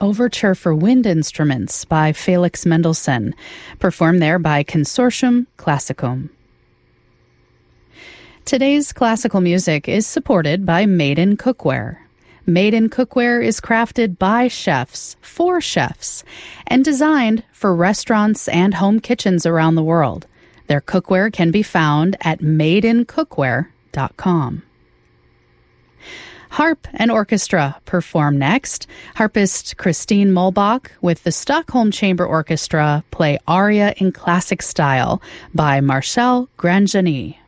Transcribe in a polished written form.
Overture for Wind Instruments by Felix Mendelssohn, performed there by Consortium Classicum. Today's classical music is supported by Made in Cookware. Made in Cookware is crafted by chefs, for chefs, and designed for restaurants and home kitchens around the world. Their cookware can be found at madeincookware.com. Harp and orchestra perform next. Harpist Christine Mulbach with the Stockholm Chamber Orchestra play Aria in Classic Style by Marcel Grandjeanny.